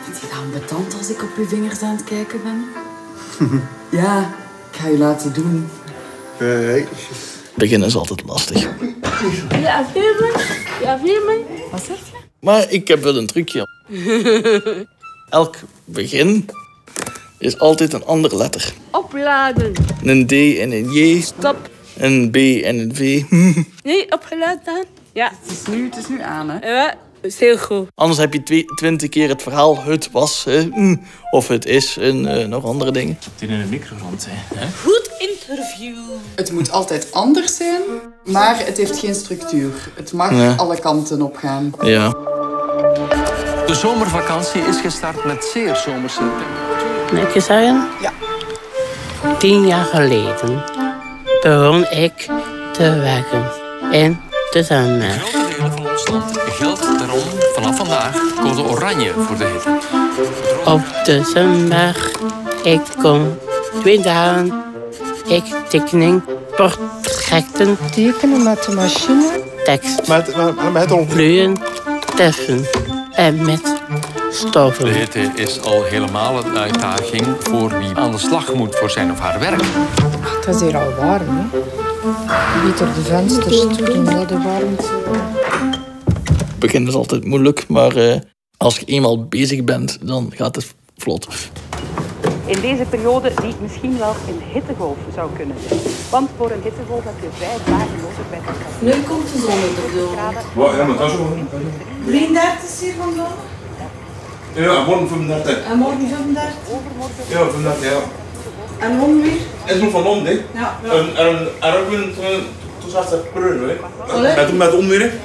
Vind je dat ambetant als ik op je vingers aan het kijken ben? Ja, ik ga je laten doen. Beginnen is altijd lastig. Ja, filmen. Wat zeg je? Maar ik heb wel een trucje. Elk begin is altijd een andere letter. Opladen. Een D en een J. Stop. Een B en een V. Nee, opgeladen. Ja. Het is nu aan, hè? Ja, dat is heel goed. Anders heb je 20 keer het verhaal het was. Of het is en nog andere dingen. Het in een microgrond zijn. Hè? Goed interview. Het moet altijd anders zijn, maar het heeft geen structuur. Het mag alle kanten op gaan. Ja. De zomervakantie is gestart met zeer zomerse temperaturen. Mag ik je zeggen? Ja. 10 jaar geleden begon ik te werken in de zandberg. Grote delen van ons land geldt daarom vanaf vandaag code oranje voor de hitte. Op de zandberg, ik kom 2 dagen, ik tekening, portretten, Tekenen met de machine. tekst, Met kleuren, teffen en met De stoffen. hitte is al helemaal een uitdaging voor wie aan de slag moet voor zijn of haar werk. Het is hier al warm, hè. Beter de vensters doen, dat de warmte. Het begin is altijd moeilijk, maar als je eenmaal bezig bent, dan gaat het vlot. In deze periode die misschien wel een hittegolf zou kunnen zijn. Want voor een hittegolf heb je 5 dagen nodig bij het Nu komt de zon erdoor. Wat? Ja, maar dat is wel. 33 hier vandaag? Ja, morgen 35. En morgen 35? Ja, 35, ja. En morgen weer? Het is nog van om, hè? Ja. En ook toen zat het preunen, Allee. hè? Met onweer, hè?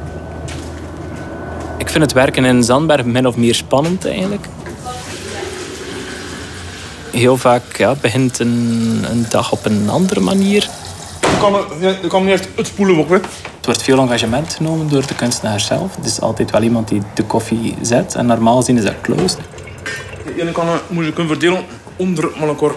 Ik vind het werken in Zandberg min of meer spannend eigenlijk. Heel vaak begint een dag op een andere manier. Je kan niet echt uitspoelen ook, hè? Het wordt veel engagement genomen door de kunstenaar zelf. Het is altijd wel iemand die de koffie zet. En normaal gezien is dat closed. Je moet je kunnen verdelen onder maar een kort.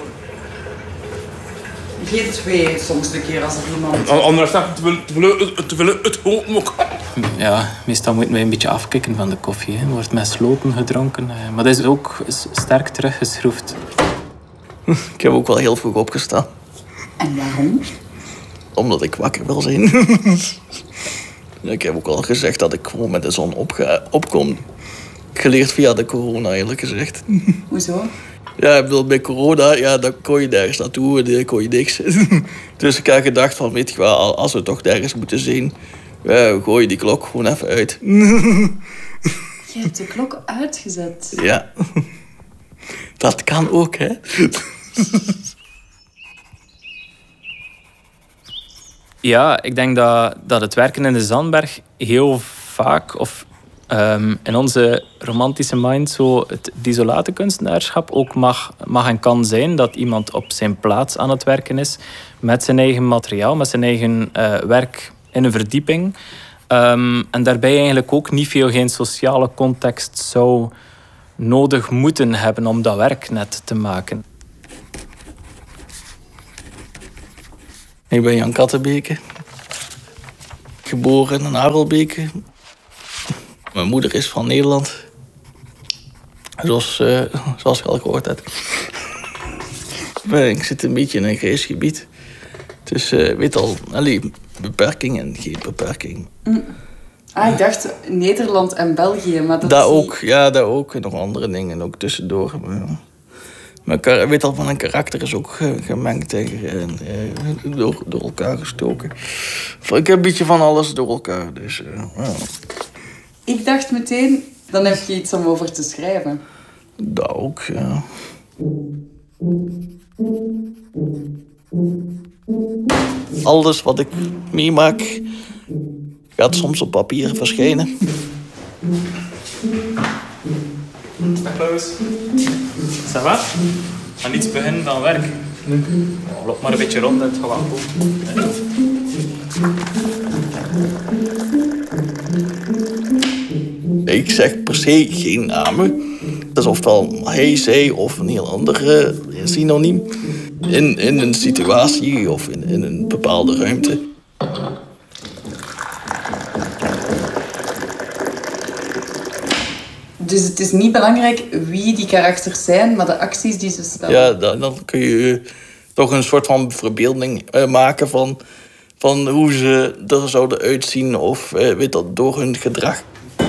Geen 2 soms een keer als er iemand... Anders staat te willen het hopen ook. Ja, meestal moeten wij een beetje afkicken van de koffie. Hè. Er wordt met sloten gedronken. Maar dat is ook sterk teruggeschroefd. Ik heb ook wel heel vroeg opgestaan. En waarom? Omdat ik wakker wil zijn. Ja, ik heb ook al gezegd dat ik gewoon met de zon opkom. Geleerd via de corona, eerlijk gezegd. Hoezo? Ja, ik bedoel, bij corona, ja, dan kon je nergens naartoe en dan kon je niks. Dus ik heb gedacht van, weet je wel, als we toch nergens moeten zijn, gooi je die klok gewoon even uit. Je hebt de klok uitgezet. Ja. Dat kan ook, hè. Ja, ik denk dat het werken in de Zandberg heel vaak, of in onze romantische mind, zo het desolate kunstenaarschap ook mag en kan zijn. Dat iemand op zijn plaats aan het werken is, met zijn eigen materiaal, met zijn eigen werk in een verdieping. En daarbij eigenlijk ook niet veel geen sociale context zou nodig moeten hebben om dat werk net te maken. Ik ben Jan Kattenbeke. Geboren in Harelbeke. Mijn moeder is van Nederland. Zoals je al gehoord hebt. Ik zit een beetje in een grijs gebied. Dus weet al, beperking en geen beperking. Ik dacht Nederland en België, maar dat ook, ja, dat ook. En nog andere dingen ook tussendoor. Maar weet al, van een karakter is ook gemengd en door elkaar gestoken. Ik heb een beetje van alles door elkaar. Dus, ja. Ik dacht meteen, dan heb je iets om over te schrijven. Dat ook, ja. Alles wat ik meemaak gaat soms op papier verschijnen. Applaus. Ça va? Maar niets beginnen van werk. Loop maar een beetje rond en het gaat wel goed. Ik zeg per se geen namen. Dat is ofwel hij, zij of een heel ander synoniem. In een situatie of in een bepaalde ruimte. Dus het is niet belangrijk wie die karakters zijn, maar de acties die ze stellen. Ja, dan kun je toch een soort van verbeelding maken van hoe ze er zouden uitzien of weet dat, door hun gedrag.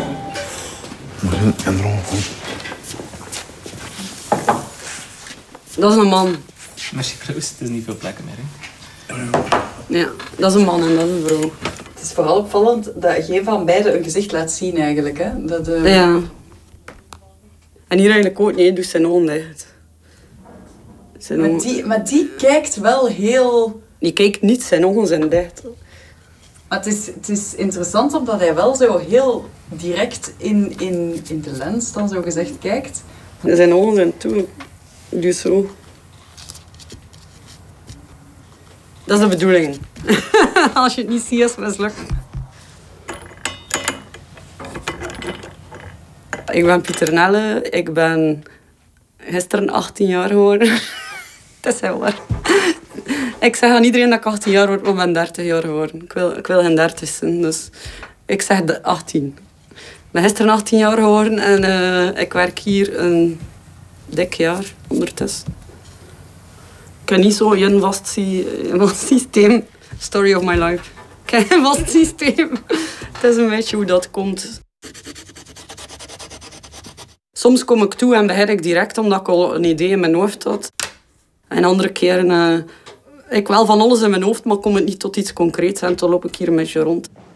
Dat is een man. Merci Proost, het is niet veel plekken meer. Hè? Ja, dat is een man en dat is een vrouw. Het is vooral opvallend dat geen van beiden een gezicht laat zien eigenlijk. Hè? Dat, Ja. En hier eigenlijk ook niet, doet zijn ogen dicht. Maar die kijkt wel heel... Die kijkt niet, zijn ogen zijn dicht. Maar het is interessant omdat hij wel zo heel direct in de lens dan zo gezegd kijkt. Zijn ogen zijn toe. Dus zo. Dat is de bedoeling. Als je het niet ziet, is het mislukt. Ik ben Pieter Nelle. Ik ben gisteren 18 jaar geworden. Dat is heel waar. Ik zeg aan iedereen dat ik 18 jaar word, maar ik ben 30 jaar geworden. Ik wil geen 30 zijn, dus ik zeg 18. Ik ben gisteren 18 jaar geworden en ik werk hier een dik jaar ondertussen. Ik heb niet zo een vast systeem. Story of my life. Ik heb een vast systeem. Het is een beetje hoe dat komt. Soms kom ik toe en begin ik direct omdat ik al een idee in mijn hoofd had. En andere keren, ik wel van alles in mijn hoofd, maar kom ik niet tot iets concreets en dan loop ik hier een beetje rond.